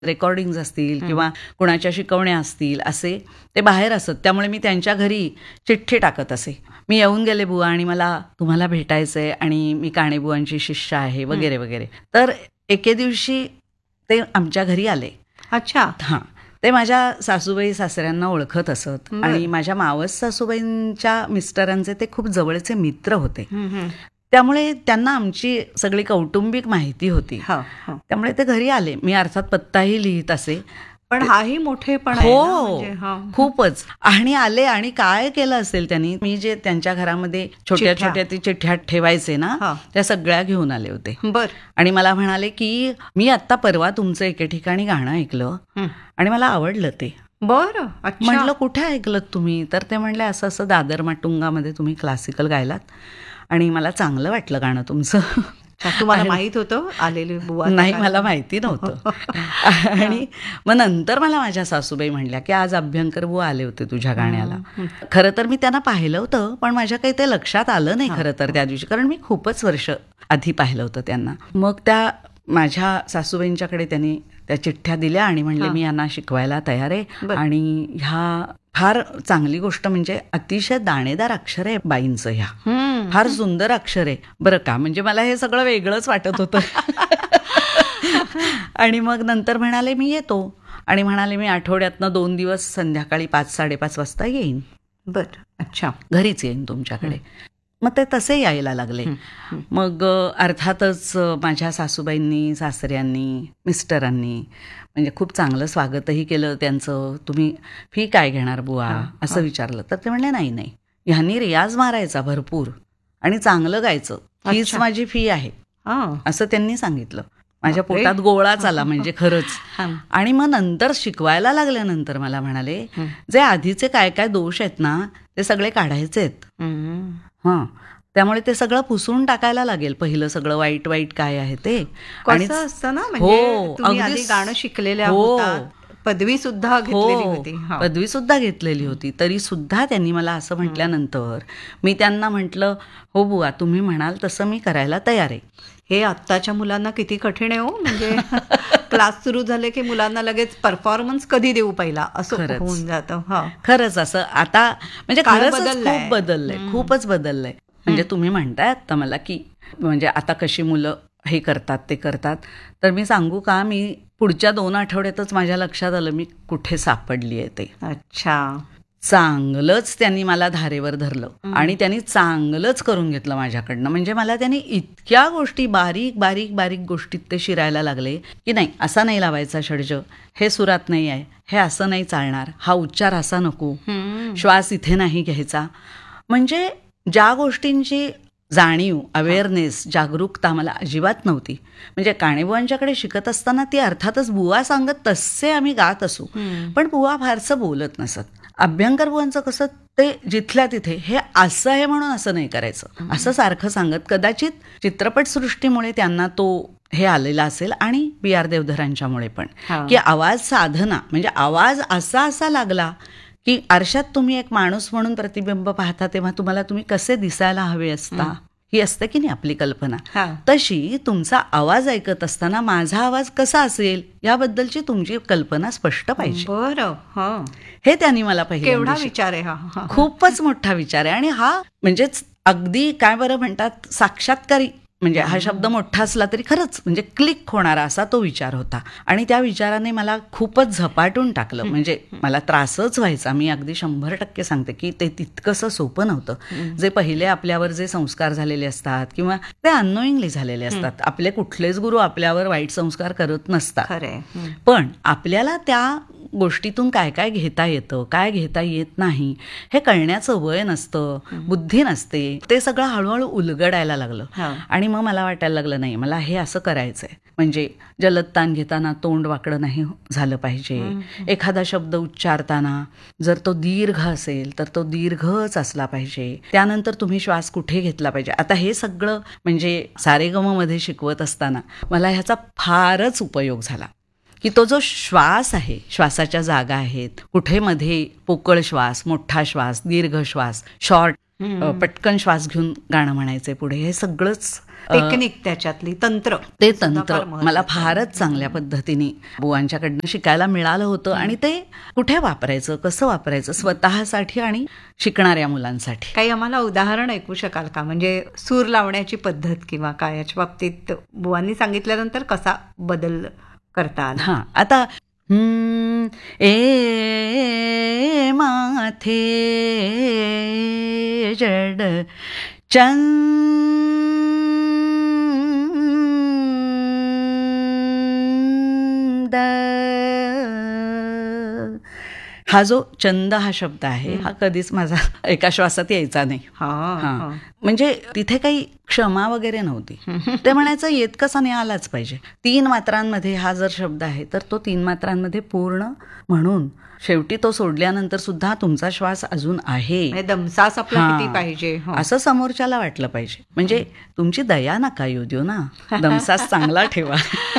Recordings असतील किंवा कुणाच्या शिकवण्या असतील असे ते बाहेर असत. त्यामुळे मी त्यांच्या घरी चिठ्ठी टाकत असे, मी येऊन गेले बुवा आणि मला तुम्हाला भेटायचंय आणि मी काणेबुवांची शिष्य आहे वगैरे वगैरे. तर एके दिवशी ते आमच्या घरी आले. अच्छा. हां, ते माझ्या सासूबाई सासऱ्यांना ओळखत असत आणि माझ्या मावस सासूबाईंच्या मिस्टरांचे ते खूप जवळचे मित्र होते. त्यामुळे त्यांना आमची सगळी कौटुंबिक माहिती होती. त्यामुळे ते घरी आले. मी अर्थात पत्ताही लिहित असे, पण हाही मोठेपण हो खूपच. आणि आले आणि काय केलं असेल त्यांनी, मी जे त्यांच्या घरामध्ये छोट्या छोट्या ती चिठ्ठ्या ठेवायचे ना, त्या सगळ्या घेऊन आले होते. आणि मला म्हणाले की मी आता परवा तुमचं एके ठिकाणी गाणं ऐकलं आणि मला आवडलं ते. बरं. म्हटलं कुठे ऐकलं तुम्ही? तर ते म्हणले असं असं दादर माटुंगामध्ये तुम्ही क्लासिकल गायलात आणि मला चांगलं वाटलं गाणं तुमचं. तुम्हाला माहित होतं आलेले बुवा? नाही, मला माहिती नव्हतं. आणि मग नंतर मला माझ्या सासूबाई म्हणल्या की आज अभ्यंकर बुवा आले होते तुझ्या गाण्याला. खरं तर मी त्यांना पाहिलं होतं, पण माझ्या काही ते लक्षात आलं नाही खरं तर त्या दिवशी, कारण मी खूपच वर्ष आधी पाहिलं होतं त्यांना. मग त्या माझ्या सासूबाईंच्याकडे त्यांनी त्या चिठ्ठ्या दिल्या आणि म्हणले मी यांना शिकवायला तयार आहे आणि ह्या फार चांगली गोष्ट म्हणजे अतिशय दाणेदार अक्षर आहे बाईंचं, ह्या फार सुंदर अक्षर आहे बरं का. म्हणजे मला हे सगळं वेगळंच वाटत होतं. आणि मग नंतर म्हणाले मी येतो आणि म्हणाले मी आठवड्यातनं 2 दिवस संध्याकाळी 5-5:30 वाजता येईन. बरं. अच्छा. घरीच येईन तुमच्याकडे. मग ते तसे यायला लागले. मग अर्थातच माझ्या सासूबाईंनी सासऱ्यांनी मिस्टरांनी म्हणजे खूप चांगलं स्वागतही केलं त्यांचं. तुम्ही फी काय घेणार बुवा असं विचारलं. तर ते म्हणले नाही नाही, ह्यांनी रियाज मारायचा भरपूर आणि चांगलं गायचं, हीच माझी फी आहे असं त्यांनी सांगितलं. माझ्या पोटात गोळाच आला म्हणजे खरंच. आणि मग नंतर शिकवायला लागल्यानंतर मला म्हणाले जे आधीचे काय काय दोष आहेत ना ते सगळे काढायचे आहेत. त्यामुळे ते सगळं पुसून टाकायला लागेल, पहिलं सगळं वाईट वाईट काय आहे ते. आणि असतं ना, म्हणजे तुम्ही आधी गाणं शिकलेल्या होतात, पदवी सुद्धा घेतलेली होती. पदवी सुद्धा घेतलेली होती, तरी सुद्धा त्यांनी मला असं म्हटल्यानंतर मी त्यांना म्हटलं हो बुवा तुम्ही म्हणाल तसं मी करायला तयार आहे. हे आत्ताच्या मुलांना किती कठीण आहे हो. म्हणजे क्लास सुरू झाले की मुलांना लगेच परफॉर्मन्स कधी देऊ पहिला असं होऊन जातं. खरंच असं आता म्हणजे खरंच खूप बदललंय, खूपच बदललंय. म्हणजे तुम्ही म्हणताय आता मला की म्हणजे आता कशी मुलं हे करतात ते करतात, तर मी सांगू का, मी पुढच्या 2 आठवड्यातच माझ्या लक्षात आलं मी कुठे सापडली आहे ते. अच्छा. चांगलंच त्यांनी मला धारेवर धरलं आणि त्यांनी चांगलंच करून घेतलं माझ्याकडनं. म्हणजे मला त्यांनी इतक्या गोष्टी बारीक बारीक बारीक गोष्टीत ते शिरायला लागले की नाही असा नाही लावायचा षड्ज, हे सुरात नाही आहे, हे असं नाही चालणार, हा उच्चार असा नको, श्वास इथे नाही घ्यायचा. म्हणजे ज्या गोष्टींची जाणीव, अवेअरनेस, जागरूकता मला अजिबात नव्हती. म्हणजे काणेबुवांच्याकडे शिकत असताना ती अर्थातच बुवा सांगत तसे आम्ही गात असू, पण बुवा फारसं बोलत नसत. अभ्यंकर बुवांचं कसं ते जिथल्या तिथे हे असं आहे म्हणून असं नाही करायचं असं सारखं सांगत. कदाचित चित्रपटसृष्टीमुळे त्यांना तो हे आलेला असेल आणि B.R. देवधरांच्यामुळे पण, की आवाज साधना म्हणजे आवाज असा लागला की आरशात तुम्ही एक माणूस म्हणून प्रतिबिंब पाहता तेव्हा तुम्ही कसे दिसायला हवे असता, ही असते की नाही आपली कल्पना, तशी तुमचा आवाज ऐकत असताना माझा आवाज कसा असेल याबद्दलची तुमची कल्पना स्पष्ट पाहिजे. बरं. हे त्यांनी मला पहिल्यांदा विचार आहे हा. खूपच मोठा विचार आहे. आणि हा म्हणजेच अगदी काय बरं म्हणतात साक्षात्कारी, म्हणजे हा शब्द मोठा असला तरी खरंच म्हणजे क्लिक होणारा असा तो विचार होता. आणि त्या विचाराने मला खूपच झपाटून टाकलं. म्हणजे मला त्रासच व्हायचा. मी अगदी 100% सांगते की ते तितकंसं सोपं नव्हतं. जे पहिले आपल्यावर जे संस्कार झालेले असतात किंवा ते अननोईंगली झालेले असतात, आपले कुठलेच गुरु आपल्यावर वाईट संस्कार करत नसतात, पण आपल्याला त्या गोष्टीतून काय काय घेता येतं काय घेता येत नाही हे कळण्याचं वय नसतं, बुद्धी नसते. ते सगळं हळूहळू उलगडायला लागलं. आणि मग मला वाटायला लागलं नाही मला हे असं करायचंय. म्हणजे जलदताण घेताना तोंड वाकडं नाही झालं पाहिजे. एखादा शब्द उच्चारताना जर तो दीर्घ असेल तर तो दीर्घच असला पाहिजे. त्यानंतर तुम्ही श्वास कुठे घेतला पाहिजे. आता हे सगळं म्हणजे सारेगम मध्ये शिकवत असताना मला ह्याचा फारच उपयोग झाला की तो जो श्वास आहे, श्वासाच्या जागा आहेत, कुठे मध्ये पोकळ श्वास, मोठा श्वास, दीर्घ श्वास, शॉर्ट, पटकन श्वास घेऊन गाणं म्हणायचंय पुढे, हे सगळंच टेक्निक त्याच्यातली तंत्र ते सुद्धा तंत्र फार महत्त्वाचं मला आहे. फारच चांगल्या पद्धतीने बुवांच्याकडनं शिकायला मिळालं होतं आणि ते कुठे वापरायचं, कसं वापरायचं स्वतःसाठी आणि शिकणाऱ्या मुलांसाठी. काही आम्हाला उदाहरण ऐकू शकाल का, म्हणजे सूर लावण्याची पद्धत किंवा काय याच्या बाबतीत बुवांनी सांगितल्यानंतर कसा बदल करता आला? हां, आता ए माथे जड चंद, हा जो चंद हा शब्द आहे हा कधीच माझा एका श्वासात यायचा नाही. हां. म्हणजे तिथे काही क्षमा वगैरे नव्हती. ते म्हणायचं येत कसा नाही आलाच पाहिजे. 3 मात्रांमध्ये हा जर शब्द आहे तर तो 3 मात्रांमध्ये पूर्ण म्हणून शेवटी तो सोडल्यानंतर सुद्धा तुमचा श्वास अजून आहे म्हणजे दमसास आपला हां. किती पाहिजे. हो. असं समोरच्याला वाटलं पाहिजे. म्हणजे तुमची दया नका येऊ देऊ ना, दमसास चांगला ठेवा.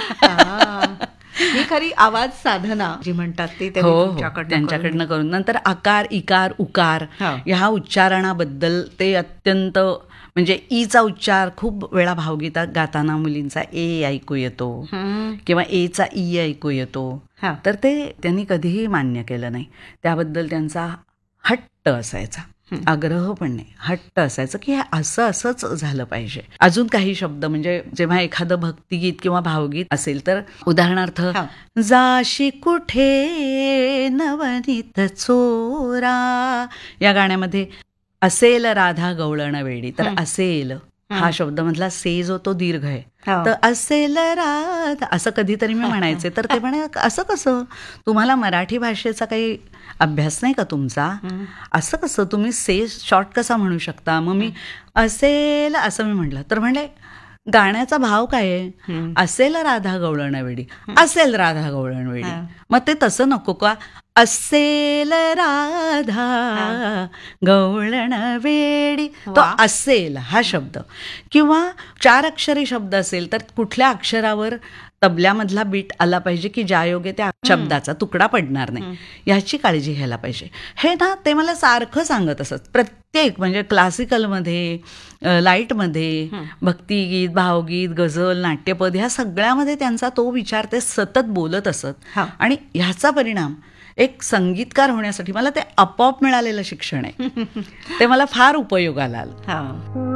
ही खरी आवाज साधना जी म्हणतात ती त्यांनी हो त्यांच्याकडनं करून नंतर आकार, इकार, उकार हा. ह्या उच्चारणाबद्दल ते अत्यंत म्हणजे ईचा उच्चार खूप वेळा भावगीतात गाताना मुलींचा ए ऐकू येतो किंवा एचा ई ऐकू येतो. हा. तर ते त्यांनी कधीही मान्य केलं नाही. त्याबद्दल त्यांचा हट्ट असायचा, आग्रह पण नाही, हट्ट असायचं की हे असंच झालं पाहिजे. अजून काही शब्द म्हणजे जेव्हा एखादं भक्तिगीत किंवा भावगीत असेल तर उदाहरणार्थ हा. जाशी कुठे नवनीत चोरा या गाण्यामध्ये असेल राधा गवळण वेडी, तर असेल हा शब्द मधला से जो तो दीर्घ आहे. हो. तर असेल राधा असं कधीतरी मी म्हणायचे. तर ते म्हणे असं कसं, तुम्हाला मराठी भाषेचा काही अभ्यास नाही का तुमचा, असं कसं तुम्ही से शॉर्ट कसा म्हणू शकता. मग मी असेल असं मी म्हटलं तर म्हणले गाण्याचा भाव काय आहे, असेल राधा गवळण वेडी, असेल राधा गवळण वेडी. मग ते तसं नको का, असेल राधा गवळण वेडी, तो असेल हा शब्द. किंवा 4 अक्षरी शब्द असेल तर कुठल्या अक्षरावर तबल्यामधला बीट आला पाहिजे की ज्यायोगे त्या शब्दाचा तुकडा पडणार नाही, याची काळजी घ्यायला पाहिजे. हे ना ते मला सारखं सांगत असत. प्रत्येक म्हणजे क्लासिकलमध्ये, लाईटमध्ये, भक्तिगीत, भावगीत, गझल, नाट्यपद ह्या सगळ्यामध्ये त्यांचा तो विचार ते सतत बोलत असत. आणि ह्याचा परिणाम एक संगीतकार होण्यासाठी मला ते आपोआप मिळालेलं शिक्षण आहे. ते मला फार उपयोगाला आलं.